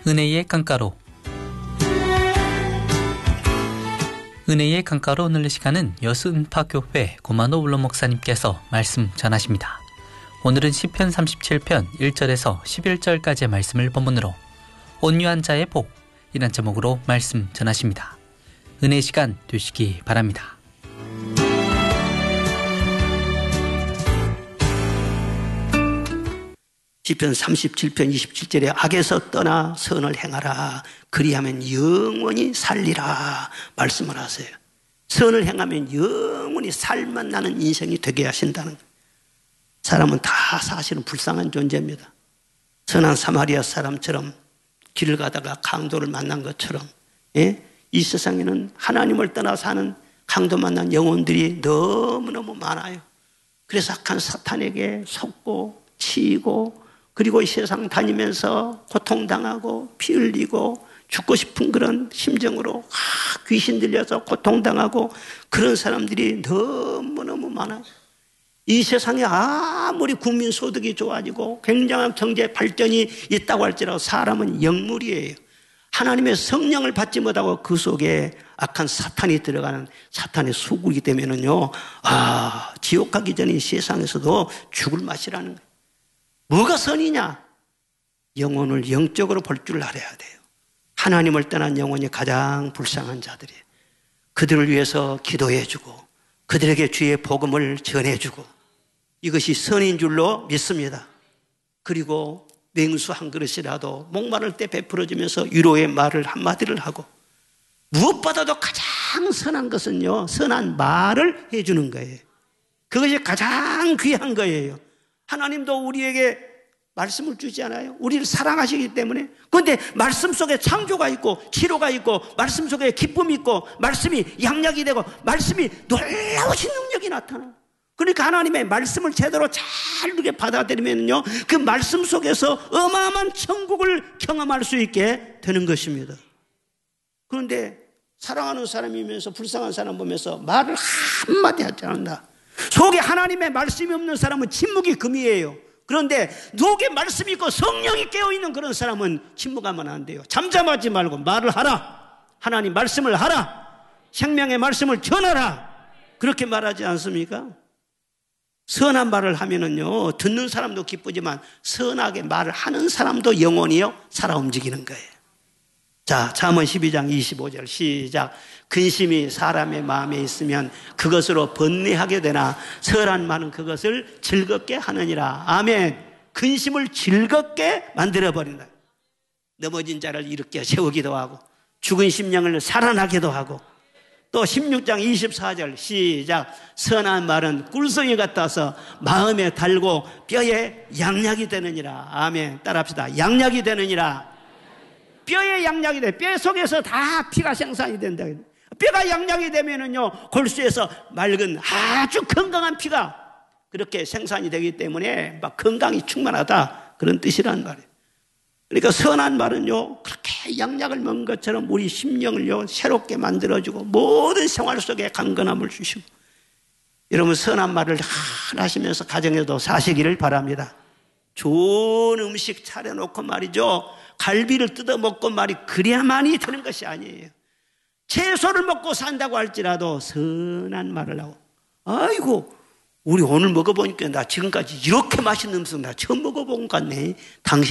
은혜의 강가로. 은혜의 강가로 오늘 시간은 여수은파교회 고만호 울로 목사님께서 말씀 전하십니다. 오늘은 시편 37편 1절에서 11절까지의 말씀을 본문으로 온유한 자의 복 이란 제목으로 말씀 전하십니다. 은혜의 시간 되시기 바랍니다. 시편 37편 27절에 악에서 떠나 선을 행하라 그리하면 영원히 살리라 말씀을 하세요. 선을 행하면 영원히 살만 나는 인생이 되게 하신다는 거예요. 사람은 다 사실은 불쌍한 존재입니다. 선한 사마리아 사람처럼 길을 가다가 강도를 만난 것처럼 이 세상에는 하나님을 떠나 사는 강도 만난 영혼들이 너무너무 많아요. 그래서 악한 사탄에게 속고 치이고 그리고 이 세상 다니면서 고통당하고 피 흘리고 죽고 싶은 그런 심정으로 귀신 들려서 고통당하고 그런 사람들이 너무너무 많아요. 이 세상에 아무리 국민 소득이 좋아지고 굉장한 경제 발전이 있다고 할지라도 사람은 영물이에요. 하나님의 성령을 받지 못하고 그 속에 악한 사탄이 들어가는 사탄의 수구이기 때문에는요, 지옥 가기 전에 이 세상에서도 죽을 맛이라는 거예요. 뭐가 선이냐? 영혼을 영적으로 볼 줄 알아야 돼요. 하나님을 떠난 영혼이 가장 불쌍한 자들이에요. 그들을 위해서 기도해주고 그들에게 주의 복음을 전해주고 이것이 선인 줄로 믿습니다. 그리고 맹수 한 그릇이라도 목마를 때 베풀어주면서 위로의 말을 한마디를 하고 무엇보다도 가장 선한 것은요, 선한 말을 해주는 거예요. 그것이 가장 귀한 거예요. 하나님도 우리에게 말씀을 주지 않아요? 우리를 사랑하시기 때문에. 그런데 말씀 속에 창조가 있고 치료가 있고 말씀 속에 기쁨이 있고 말씀이 양약이 되고 말씀이 놀라우신 능력이 나타나요. 그러니까 하나님의 말씀을 제대로 잘 이렇게 받아들이면요, 그 말씀 속에서 어마어마한 천국을 경험할 수 있게 되는 것입니다. 그런데 사랑하는 사람이면서 불쌍한 사람 보면서 말을 한마디 하지 않는다. 속에 하나님의 말씀이 없는 사람은 침묵이 금이에요. 그런데 속에 말씀이 있고 성령이 깨어있는 그런 사람은 침묵하면 안 돼요. 잠잠하지 말고 말을 하라. 하나님 말씀을 하라. 생명의 말씀을 전하라. 그렇게 말하지 않습니까? 선한 말을 하면은요, 듣는 사람도 기쁘지만 선하게 말을 하는 사람도 영혼이요 살아 움직이는 거예요. 자, 잠언 12장 25절 시작. 근심이 사람의 마음에 있으면 그것으로 번뇌하게 되나 설한 말은 그것을 즐겁게 하느니라. 아멘. 근심을 즐겁게 만들어버린다. 넘어진 자를 일으켜 세우기도 하고 죽은 심령을 살아나기도 하고 또 16장 24절 시작. 선한 말은 꿀송이 같아서 마음에 달고 뼈에 양약이 되느니라. 아멘. 따라합시다. 양약이 되느니라. 뼈에 양약이 돼. 뼈 속에서 다 피가 생산이 된다. 뼈가 양약이 되면은요, 골수에서 맑은 아주 건강한 피가 그렇게 생산이 되기 때문에 막 건강이 충만하다. 그런 뜻이란 말이에요. 그러니까 선한 말은요, 그렇게 양약을 먹은 것처럼 우리 심령을요, 새롭게 만들어주고 모든 생활 속에 강건함을 주시고 여러분 선한 말을 하시면서 가정에도 사시기를 바랍니다. 좋은 음식 차려놓고 말이죠, 갈비를 뜯어먹고 말이 그래야만이 되는 것이 아니에요. 채소를 먹고 산다고 할지라도 선한 말을 하고 아이고 우리 오늘 먹어보니까 나 지금까지 이렇게 맛있는 음식 나 처음 먹어본 것 같네. 당신